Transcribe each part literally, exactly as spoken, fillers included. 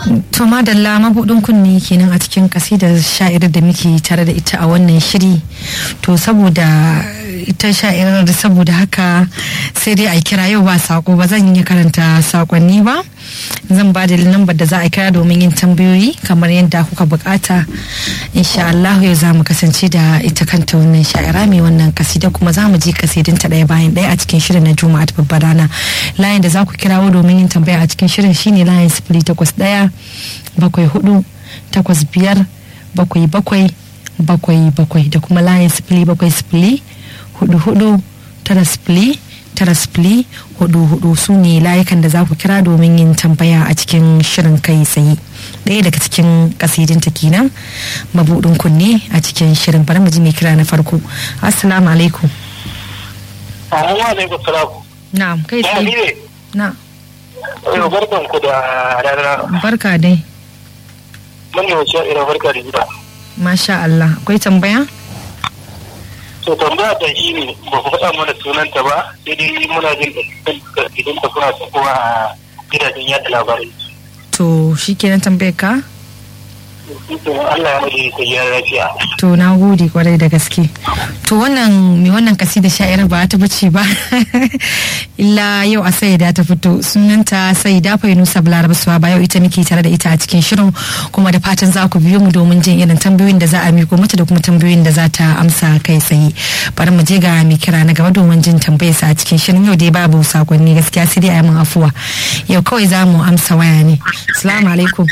To madalla mabudin kunne kenan a cikin kasidar sha'irar da muke tare da ita a wannan shiri. To saboda ita sha'irar da saboda haka sai dai a kira yau ba sako ba zan yi karanta sakonni ba. Zan ba da lambar da za a kira domin yin tambayoyi kamar yadda kuka bukata. Insha Allah yau za mu kasance da ita kanta wannan sha'ira mai wannan kasida kuma za mu ji kasidinta ɗaya bayan ɗaya a cikin shirin na Juma'a ta babbar rana. Layin da za ku kirawo domin yin tambaya a cikin shirin shine layin sifili takwas ɗaya bakwai hudu takwas biyar bakwai bakwai bakwai bakwai da kuma layin sifili bakwai sifili hudu hudu tara sifili tara sifili hudu hudu su ne layukan da za ku kira domin yin tambaya a cikin shirin kai tsaye. Ɗaya daga cikin kasidinta kenan mabudin kunne a cikin shirin. Bari mu ji mai kira na farko. Assalamu alaikum. Assalamu alaikum salam. Na'am kai tsaye. Na'am. Yau barkan ku da rana. Barka dai. Mun yi wace irin barka da gida. Masha Allah. Akwai tambaya? To tambaya ta shi ne ba ku faɗa mana sunanta ba sai dai muna jin da idan ta kuna sakowa a gidajen yada labarai. To shi kenan tambayar ka? Allah ya mai ta gyara lafiya. To na gode kwarai da gaske. To wannan mai wannan kasida sha'irar ba ta bace ba. Illa yau a Saida ta fito sunanta Saida Fainusa Balarabasuwa ba yau ita muke tare da ita a cikin shirin kuma da fatan za ku biyo mu domin jin irin tambayoyin da za a miko mata da kuma tambayoyin da za ta amsa kai tsaye. Bari mu je ga mai kira na gaba domin jin tambayar sa a cikin shirin yau dai babu sakonni gaskiya sai dai a yi mun afuwa. Yau kawai za mu amsa waya ne. Assalamu alaikum.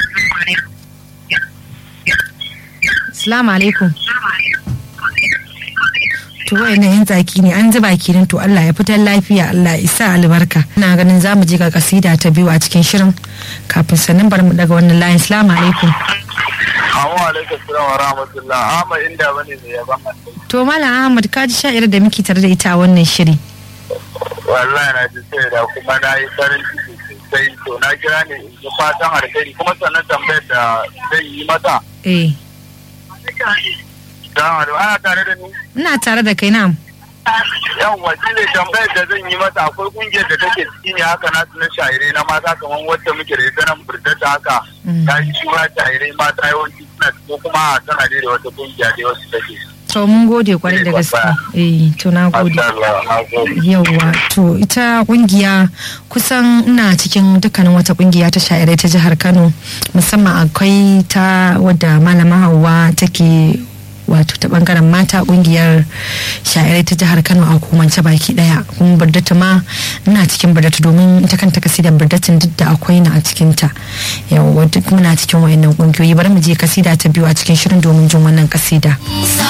Assalamu alaikum. To wayannan yan tsaki ne an zuba kenan to Allah ya fitar lafiya Allah ya isa albarka. Ina ganin zamu je ga kasida ta biyu a cikin shirin kafin sannan bar mu daga wannan layin. Assalamu alaikum. Assalamu alaikum wa rahmatullah. Ahmad inda bane ne ya ban. To Malam Ahmad ka ji sha'ira da muke tare da ita a wannan shiri. Wallahi na ji sai da kuma na yi farin ciki sai to na kira ne in ji fatan alheri kuma sannan tambayar da zai yi mata. Eh. Ana tare da ni? Ina tare da kai na. Yawwa shi ne tambayar da zan yi mata akwai kungiyar da take ciki ne haka na na shaire na mata kamar wacce muke da ita nan Burdata haka. Ta yi shura shaire mata yawanci suna ko kuma tana da wata kungiya da wasu take. To mun gode kwarai da gaske. Eh to na gode. Yawwa to ita kungiya kusan ina cikin dukkanin wata kungiya ta sha'irai ta jihar Kano musamman akwai ta wadda malama Hauwa take wato ta bangaren mata kungiyar sha'irai ta jihar Kano a hukumance baki daya kuma Burdata ma ina cikin Burdata domin ita kanta kasidan Burdatin duk da akwai na a cikin ta yawa duk muna cikin wayannan kungiyoyi. Bari mu je kasida ta biyu a cikin shirin domin jin wannan kasida.